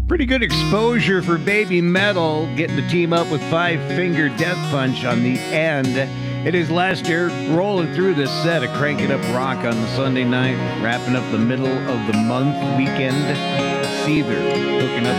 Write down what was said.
Pretty good exposure for Baby Metal, getting to team up with Five Finger Death Punch on the end. It is last year, rolling through this set of Cranking Up Rock on the Sunday night, wrapping up the middle of the month weekend. Seether hooking up